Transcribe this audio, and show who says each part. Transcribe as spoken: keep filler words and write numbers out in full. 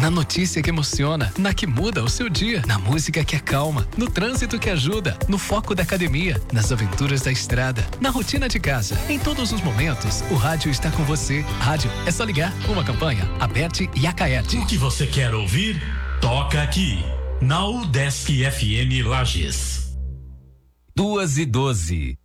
Speaker 1: Na notícia que emociona, na que muda o seu dia, na música que acalma, no trânsito que ajuda, no foco da academia, nas aventuras da estrada, na rotina de casa. Em todos os momentos, o rádio está com você. Rádio é só ligar. Uma campanha, Aberte e Acaerte.
Speaker 2: O que você quer ouvir? Toca aqui, na Udesc F M Lages.
Speaker 3: Duas e doze.